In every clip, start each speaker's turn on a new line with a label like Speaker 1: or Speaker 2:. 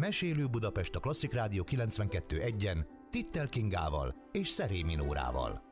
Speaker 1: Mesélő Budapest a Klasszik Rádió 92.1-en Tittel Kingával és Szerémi Nórával.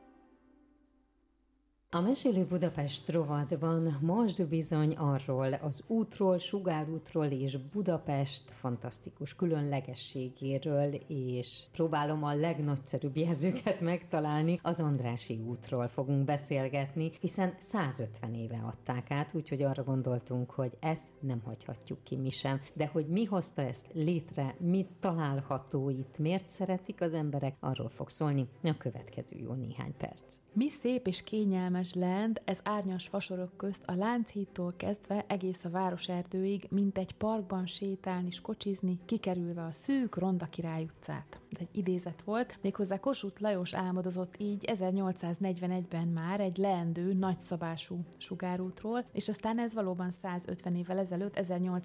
Speaker 2: A Mesélő Budapest rovatban most bizony arról az útról, sugárútról és Budapest fantasztikus különlegességéről, és próbálom a legnagyszerűbb jelzőket megtalálni, az Andrássy útról fogunk beszélgetni, hiszen 150 éve adták át, úgyhogy arra gondoltunk, hogy ezt nem hagyhatjuk ki mi sem. De hogy mi hozta ezt létre, mit található itt, miért szeretik az emberek, arról fog szólni a következő jó néhány perc.
Speaker 3: Mi szép és kényelmes lend, ez árnyas fasorok közt a Lánchídtól kezdve egész a városerdőig, mint egy parkban sétálni és kocsizni, kikerülve a szűk Ronda Király utcát. Ez egy idézet volt, méghozzá Kossuth Lajos álmodozott így 1841-ben már egy leendő, nagyszabású sugárútról, és aztán ez valóban 150 évvel ezelőtt,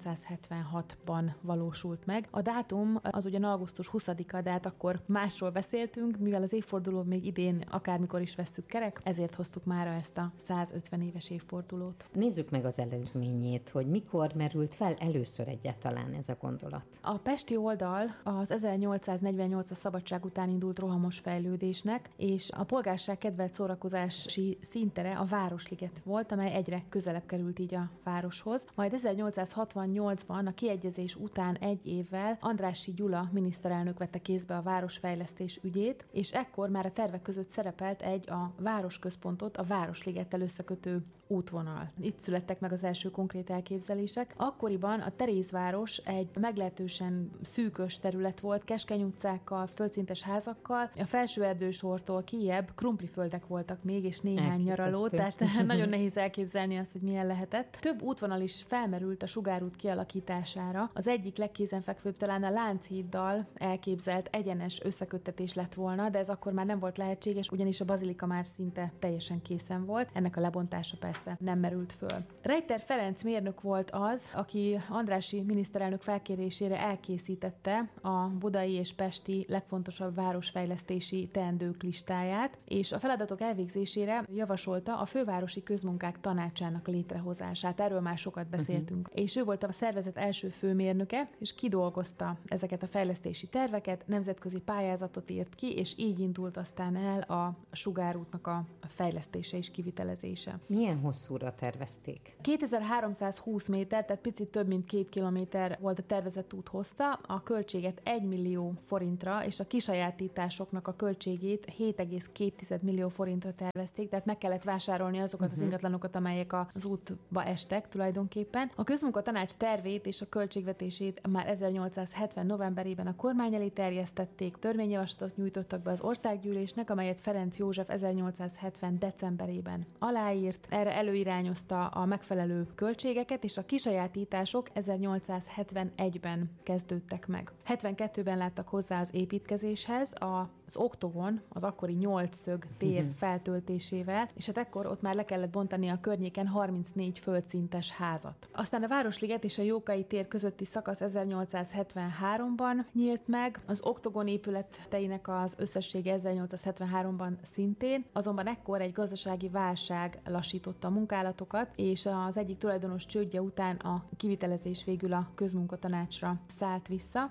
Speaker 3: 1876-ban valósult meg. A dátum az ugyan augusztus 20-a, de hát akkor másról beszéltünk, mivel az évforduló még idén akármikor is vesszük kerek, ezért hoztuk mára ezt a 150 éves évfordulót.
Speaker 2: Nézzük meg az előzményét, hogy mikor merült fel először egyáltalán ez a gondolat.
Speaker 3: A pesti oldal az 1848 a szabadság után indult rohamos fejlődésnek, és a polgárság kedvelt szórakozási színtere a Városliget volt, amely egyre közelebb került így a városhoz. Majd 1868-ban a kiegyezés után egy évvel Andrássy Gyula miniszterelnök vette kézbe a városfejlesztés ügyét, és ekkor már a tervek között szerepelt egy a városközpontot a Városligettel összekötő útvonal. Itt születtek meg az első konkrét elképzelések. Akkoriban a Terézváros egy meglehetősen szűkös terület volt, keskeny utcákkal, földszintes házakkal. A Felsőerdősortól kijebb krumpliföldek voltak még, és néhány nyaraló, tehát nagyon nehéz elképzelni azt, hogy milyen lehetett. Több útvonal is felmerült a sugárút kialakítására. Az egyik legkézenfekvőbb talán a Lánchíddal elképzelt egyenes összeköttetés lett volna, de ez akkor már nem volt lehetséges, ugyanis a bazilika már szinte teljesen készen volt. Ennek a lebontása persze nem merült föl. Reiter Ferenc mérnök volt az, aki Andrássy miniszterelnök felkérésére elkészítette a budai és pesti legfontosabb városfejlesztési teendők listáját, és a feladatok elvégzésére javasolta a Fővárosi Közmunkák Tanácsának létrehozását. Erről már sokat beszéltünk. És ő volt a szervezet első főmérnöke, és kidolgozta ezeket a fejlesztési terveket, nemzetközi pályázatot írt ki, és így indult aztán el a sugárútnak a fejlesztése és kivitelezése.
Speaker 2: Milyen hosszúra tervezték?
Speaker 3: 2320 méter, tehát picit több mint 2 kilométer volt a tervezett út hossza, a költséget 1 millió forintra, és a kisajátításoknak a költségét 7,2 millió forintra tervezték, tehát meg kellett vásárolni azokat az ingatlanokat, amelyek az útba estek tulajdonképpen. A közmunkatanács tervét és a költségvetését már 1870 novemberében a kormány elé terjesztették, törvényjavaslatot nyújtottak be az országgyűlésnek, amelyet Ferenc József 1870 decemberében aláírt, erre előirányozta a megfelelő költségeket, és a kisajátítások 1871-ben kezdődtek meg. 72-ben láttak hozzá az építkezéshez az oktogon, az akkori 8-szög tér feltöltésével, és hát ekkor ott már le kellett bontani a környéken 34 földszintes házat. Aztán a Városliget és a Jókai tér közötti szakasz 1873-ban nyílt meg, az oktogon épületeinek az összessége 1873-ban szintén, azonban ekkor egy gazdasági válság lassította a munkálatokat, és az egyik tulajdonos csődje után a kivitelezés végül a közmunkatanácsra szállt vissza.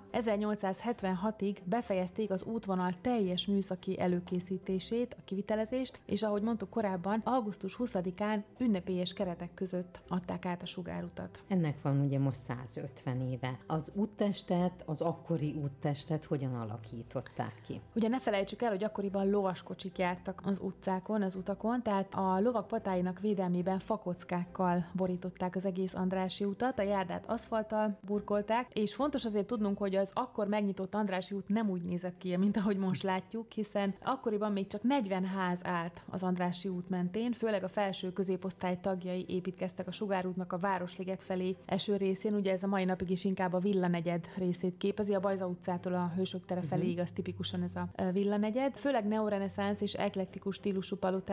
Speaker 3: 1876-ig befejezték az útvonal teljes műszaki előkészítését, a kivitelezést, és ahogy mondtuk korábban, augusztus 20-án ünnepélyes keretek között adták át a sugárutat.
Speaker 2: Ennek van ugye most 150 éve. Az úttestet, az akkori úttestet hogyan alakították ki?
Speaker 3: Ugye ne felejtsük el, hogy akkoriban lovaskocsik jártak az utcákon, az utakon, tehát a lovak patáinak védelmében fakockákkal borították az egész Andrássy utat, a járdát aszfalttal burkolták, és fontos azért tudnunk, hogy az akkor megnyitott Andrássy út nem úgy nézett ki, mint ahogy most látjuk, hiszen akkoriban még csak 40 ház állt az Andrássy út mentén, főleg a felső középosztály tagjai építkeztek a sugárútnak a Városliget felé eső részén, ugye ez a mai napig is inkább a villanegyed részét képezi, a Bajza utcától a Hősök tere felé igaz tipikusan ez a villanegyed. Főleg neoreneszánsz és eklektikus stílusú paloták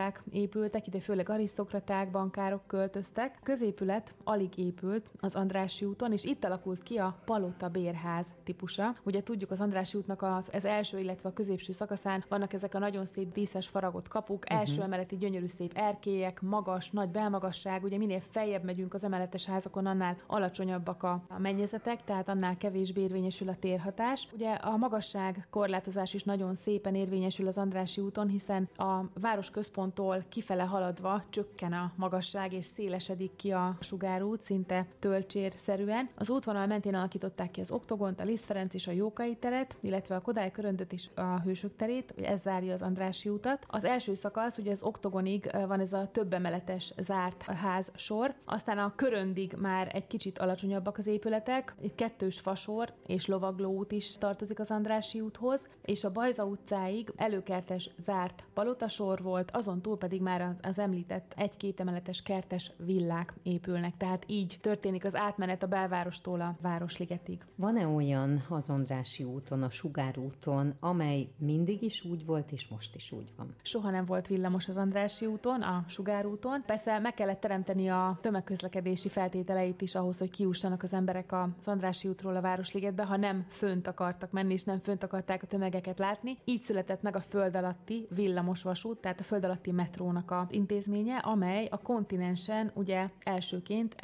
Speaker 3: épültek, ide főleg arisztokraták, bankárok költöztek. A középület alig épült az Andrássy úton, és itt alakult ki a palota bérház típusa. Ugye tudjuk, az Andrássy útnak az első, illetve a középső szakaszán vannak ezek a nagyon szép díszes faragott kapuk, első emeleti gyönyörű szép erkélyek, magas, nagy belmagasság, ugye minél feljebb megyünk az emeletes házakon, annál alacsonyabbak a mennyezetek, tehát annál kevésbé érvényesül a térhatás. Ugye a magasság korlátozás is nagyon szépen érvényesül az Andrássy úton, hiszen a városközponttól kifele haladva csökken a magasság és szélesedik ki a sugárút, szinte tölcsérszerűen. Az útvonal mentén alakították ki az Oktogont, a Liszt Ferenc és a Jókai teret, illetve a Kodály Köröndöt és a Hősök terét, ez zárja az Andrássy utat. Az első szakasz, ugye az Oktogonig van ez a több emeletes zárt ház sor, aztán a Köröndig már egy kicsit alacsonyabbak az épületek, itt kettős fasor és lovagló út is tartozik az Andrássy úthoz, és a Bajza utcáig előkertes zárt palotasor volt, azon túl pedig már az említett egy-két emeletes kertes villák épülnek, tehát így történik az átmenet a belvárostól a Városligetig.
Speaker 2: Van-e olyan az Andrássy úton, a Sugárúton, amely mindig is úgy volt, és most is úgy van?
Speaker 3: Soha nem volt villamos az Andrássy úton, a Sugárúton. Persze meg kellett teremteni a tömegközlekedési feltételeit is ahhoz, hogy kiussanak az emberek az Andrássy útról a Városligetbe, ha nem fönt akartak menni, és nem fönt akarták a tömegeket látni. Így született meg a föld alatti villamos vasút, tehát a föld alatti metrónak az intézménye, amely a kontinensen ugye elsőként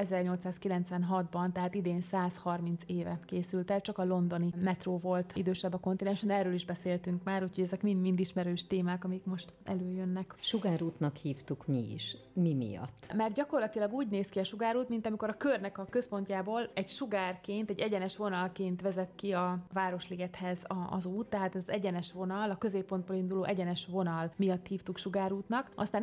Speaker 3: 1896-ban, tehát idén 130 éve készült el, csak a londoni metró volt idősebb a kontinensen, erről is beszéltünk már, úgyhogy ezek mind ismerős témák, amik most előjönnek.
Speaker 2: Sugárútnak hívtuk mi is. Mi miatt?
Speaker 3: Mert gyakorlatilag úgy néz ki a sugárút, mint amikor a körnek a központjából egy sugárként, egy egyenes vonalként vezet ki a Városligethez az út, tehát ez egyenes vonal, a középpontból induló egyenes vonal miatt hívtuk Sugárútnak. Aztán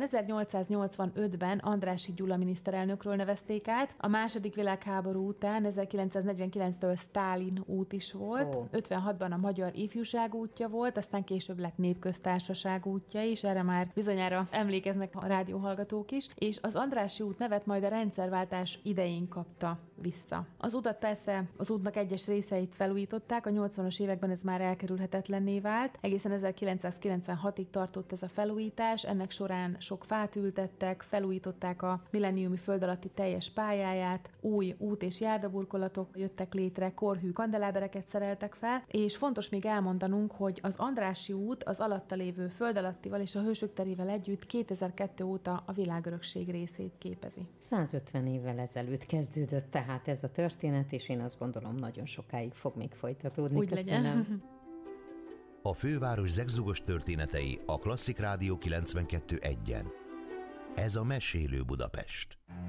Speaker 3: 1885-ben Andrássy Gyula miniszterelnökről nevezték át, a második világháború után 1949-től Sztálin út is volt, 56-ban a Magyar Ifjúság útja volt, aztán később lett Népköztársaság útja is, erre már bizonyára emlékeznek a rádióhallgatók is, és az Andrássy út nevet majd a rendszerváltás idején kapta vissza. Az utat persze, az útnak egyes részeit felújították, a 80-as években ez már elkerülhetetlenné vált, egészen 1996-ig tartott ez a felújítás, ennek során sok fát ültettek, felújították a milleniumi föld alatti teljes pályáját, új út- és járdaburkolatok jöttek létre, korhű kandelábereket szereltek fel, és fontos még elmondanunk, hogy az Andrássy út az alatta lévő föld alattival és a Hősök terével együtt 2002 óta a világörökség részét képezi.
Speaker 2: 150 évvel ezelőtt kezdődött tehát ez a történet, és én azt gondolom, nagyon sokáig fog még folytatódni.
Speaker 3: Úgy legyen.
Speaker 1: A főváros zegzugos történetei a Klasszik Rádió 92.1-en. Ez a Mesélő Budapest.